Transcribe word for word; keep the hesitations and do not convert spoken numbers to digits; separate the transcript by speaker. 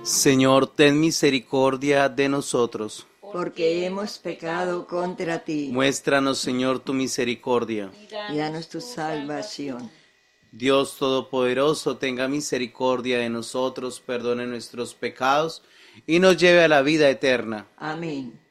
Speaker 1: Señor, ten misericordia de nosotros.
Speaker 2: Porque hemos pecado contra ti.
Speaker 1: Muéstranos, Señor, tu misericordia.
Speaker 2: Y danos tu salvación.
Speaker 1: Dios Todopoderoso, tenga misericordia de nosotros, perdone nuestros pecados y nos lleve a la vida eterna.
Speaker 2: Amén.